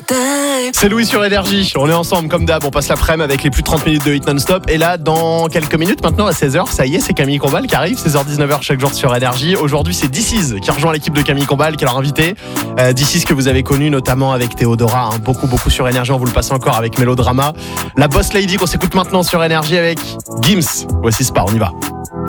C'est Louis sur Énergie, on est ensemble comme d'hab, on passe l'après-midi avec les plus de 30 minutes de hit non-stop. Et là, dans quelques minutes maintenant, à 16h, ça y est, c'est Camille Combal qui arrive, 16h-19h chaque jour sur Énergie. Aujourd'hui, c'est DC's qui rejoint l'équipe de Camille Combal, qui est leur invité. DC's que vous avez connu notamment avec Théodora, beaucoup sur Énergie, on vous le passe encore avec Mélodrama. La Boss Lady qu'on s'écoute maintenant sur Énergie avec Gims. Voici Spa, on y va.